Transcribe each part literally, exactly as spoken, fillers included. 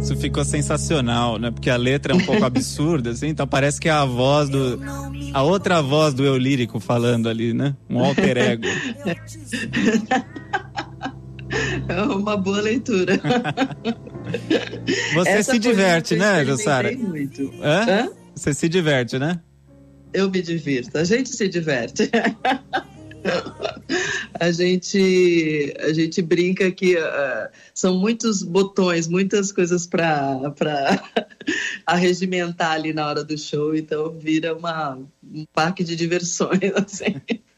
Isso ficou sensacional, né? Porque a letra é um pouco absurda, assim, então parece que é a voz do... a outra voz do eu lírico falando ali, né? Um alter ego. É uma boa leitura. Você Essa se diverte, né, Jussara? Muito. Hã? Hã? Você se diverte, né? Eu me divirto. A gente se diverte. A gente, a gente brinca que uh, são muitos botões, muitas coisas para para arregimentar ali na hora do show, então vira uma, um parque de diversões, assim.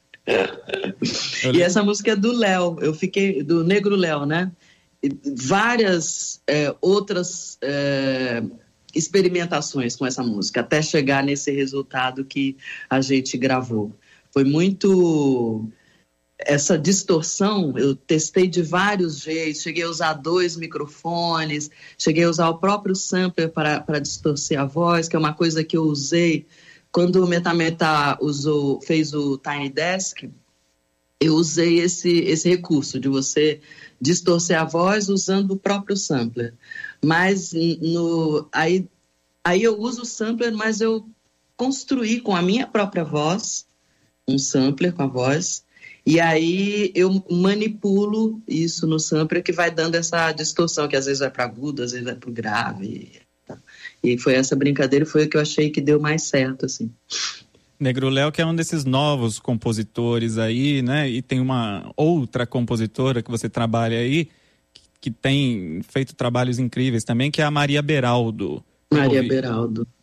E essa música é do Léo, eu fiquei, do Negro Léo, né? E várias é, outras é, experimentações com essa música, até chegar nesse resultado que a gente gravou. Foi muito... Essa distorção, eu testei de vários jeitos, cheguei a usar dois microfones, cheguei a usar o próprio sampler para, para distorcer a voz, que é uma coisa que eu usei quando o Metameta usou, fez o Tiny Desk. Eu usei esse, esse recurso de você distorcer a voz usando o próprio sampler. Mas no, aí, aí eu uso o sampler, mas eu construí com a minha própria voz, um sampler com a voz, e aí eu manipulo isso no sampler que vai dando essa distorção, que às vezes vai para agudo, às vezes vai para o grave. E foi essa brincadeira, foi o que eu achei que deu mais certo, assim. Negro Léo, que é um desses novos compositores aí, né? E tem uma outra compositora que você trabalha aí, que, que tem feito trabalhos incríveis também, que é a Maria Beraldo. Maria Beraldo.